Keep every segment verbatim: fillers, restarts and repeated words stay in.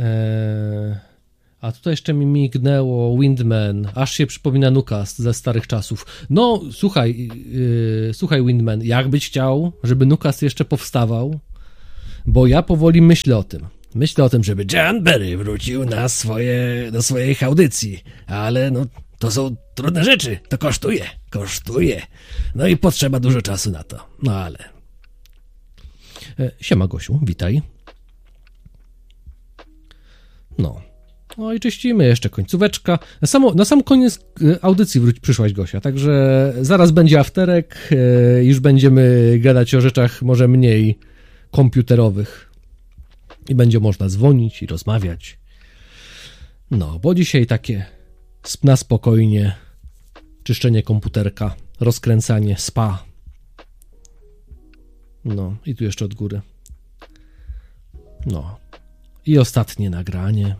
Eee, a tutaj jeszcze mi mignęło Windman, aż się przypomina Nukast ze starych czasów. No, słuchaj, yy, słuchaj Windman, jakbyś chciał, żeby Nukast jeszcze powstawał, bo ja powoli myślę o tym. Myślę o tym, żeby John Berry wrócił na swoje, do swojej audycji, ale no, to są trudne rzeczy, to kosztuje, kosztuje. No i potrzeba dużo czasu na to, no ale... E, siema Gosiu, witaj. No. No i czyścimy jeszcze końcóweczka. Na, samo, na sam koniec audycji wróć, przyszłaś Gosia, także zaraz będzie afterek, e, już będziemy gadać o rzeczach może mniej komputerowych i będzie można dzwonić i rozmawiać. No, bo dzisiaj takie na spokojnie czyszczenie komputerka, rozkręcanie, spa. No, i tu jeszcze od góry. No. I ostatnie nagranie.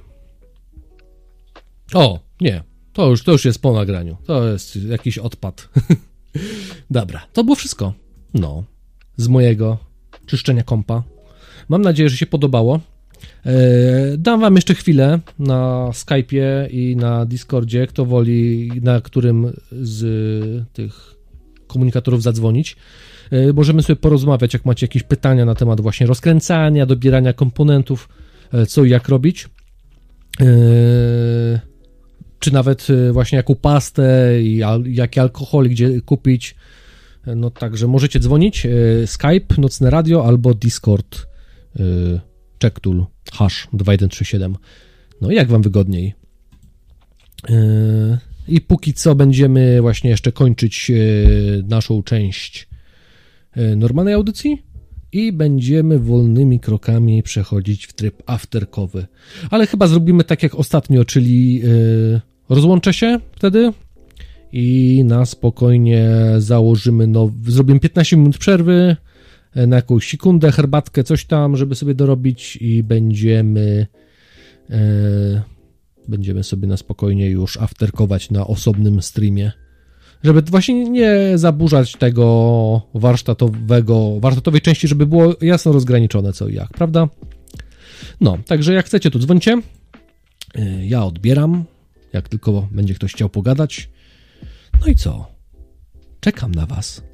O, nie. To już, to już jest po nagraniu. To jest jakiś odpad. Dobra, to było wszystko. No. Z mojego czyszczenia kompa. Mam nadzieję, że się podobało. Eee, dam wam jeszcze chwilę na Skype'ie i na Discordzie, kto woli, na którym z tych komunikatorów zadzwonić. Eee, możemy sobie porozmawiać, jak macie jakieś pytania na temat właśnie rozkręcania, dobierania komponentów, e, co i jak robić. Eee, czy nawet właśnie jaką pastę i al, jaki alkohol, gdzie kupić. No także możecie dzwonić. Eee, Skype, Nocne Radio albo Discord. Eee, Checktool, hash dwa jeden trzy siedem. No i jak wam wygodniej. Yy, I póki co będziemy właśnie jeszcze kończyć yy, naszą część yy, normalnej audycji i będziemy wolnymi krokami przechodzić w tryb afterkowy. Ale chyba zrobimy tak jak ostatnio, czyli yy, rozłączę się wtedy i na spokojnie założymy, no, zrobimy piętnaście minut przerwy, na jakąś sekundę, herbatkę, coś tam, żeby sobie dorobić i będziemy e, będziemy sobie na spokojnie już afterkować na osobnym streamie, żeby właśnie nie zaburzać tego warsztatowego, warsztatowej części, żeby było jasno rozgraniczone co i jak, prawda? No, także jak chcecie, to dzwońcie, e, ja odbieram, jak tylko będzie ktoś chciał pogadać, no i co? Czekam na was.